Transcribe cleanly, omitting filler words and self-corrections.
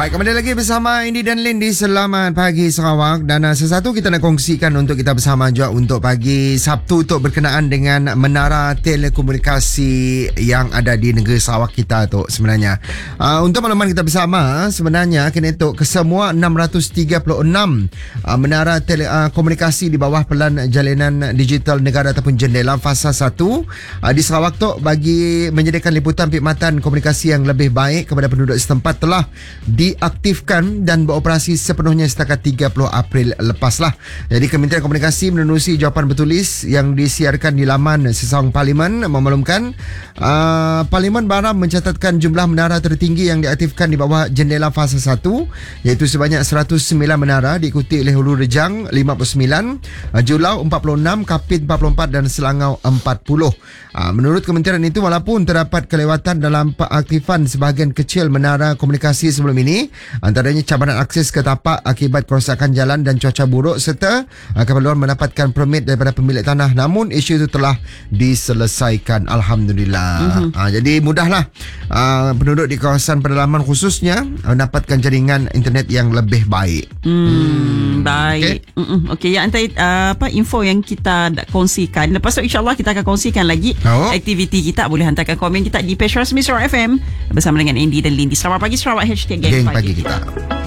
Baik, kembali lagi bersama Indi dan Lin di Selamat Pagi Sarawak. Dan sesuatu kita nak kongsikan untuk kita bersama juga untuk pagi Sabtu untuk berkenaan dengan menara telekomunikasi yang ada di negeri Sarawak kita tu sebenarnya. Untuk makluman kita bersama, sebenarnya kini tu kesemua 636 menara telekomunikasi di bawah Pelan Jalinan Digital Negara ataupun Jendela Fasa 1 di Sarawak tu bagi menyediakan liputan perkhidmatan komunikasi yang lebih baik kepada penduduk setempat telah diaktifkan dan beroperasi sepenuhnya setakat 30 April lepas lah. Jadi Kementerian Komunikasi menerusi jawapan bertulis yang disiarkan di laman Sesawang Parlimen memaklumkan Parlimen baru mencatatkan jumlah menara tertinggi yang diaktifkan di bawah Jendela Fasa 1 iaitu sebanyak 109 menara, diikuti oleh Hulu Rejang 59, Julau 46, Kapit 44 dan Selangau 40. Menurut kementerian itu, walaupun terdapat kelewatan dalam pengaktifan sebahagian kecil menara komunikasi sebelum ini, antaranya cabaran akses ke tapak akibat kerosakan jalan dan cuaca buruk serta keperluan mendapatkan permit daripada pemilik tanah, namun isu itu telah diselesaikan, alhamdulillah. Jadi mudahlah penduduk di kawasan pedalaman khususnya mendapatkan jaringan internet yang lebih baik. Baik. Okey, yang antara info yang kita kongsikan. Lepas tu insya-Allah kita akan kongsikan lagi aktiviti kita. Boleh hantarkan komen kita di page rasmi Sarawak FM bersama dengan Andy dan Lindy. Selamat pagi Sarawak #Geng Pagi kita.